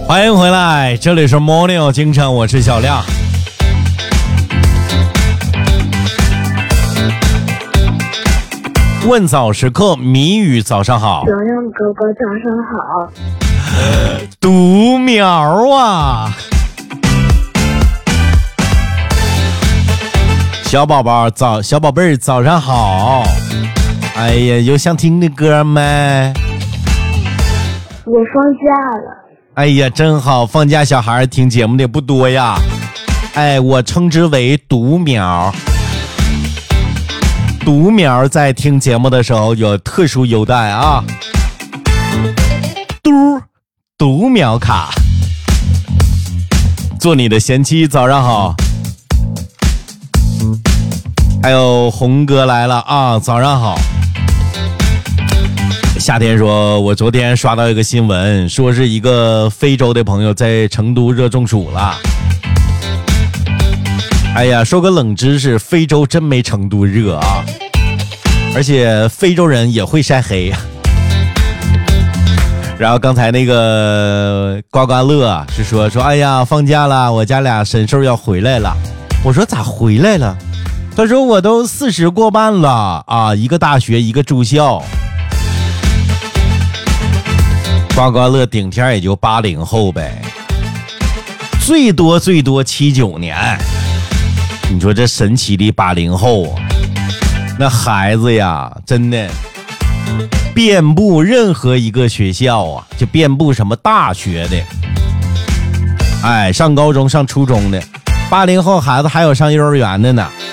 欢迎回来，这里是 Morning 京城，我是小亮。问早时刻，谜语早上好。 小亮哥哥早上好。 读苗啊，小宝贝儿早上好。哎呀，有想听的歌吗？ 我放假了。 哎呀，真好，放假小孩听节目的不多呀。哎，我称之为读苗。读苗在听节目的时候有特殊优待啊。读苗卡。做你的贤妻早上好。还有红哥来了啊，早上好。夏天说，我昨天刷到一个新闻，说是一个非洲的朋友在成都热中暑了。哎呀，说个冷知识，非洲真没成都热啊，而且非洲人也会晒黑。然后刚才那个刮刮乐啊，是说哎呀放假了，我家俩神兽要回来了。我说咋回来了？他说我都40过半了啊，一个大学一个住校。刮刮乐顶天也就80后呗，最多79年。你说这神奇的80后，那孩子呀，真的遍布任何一个学校啊，就遍布什么大学的，哎，上高中上初中的，80后孩子还有上幼儿园的呢。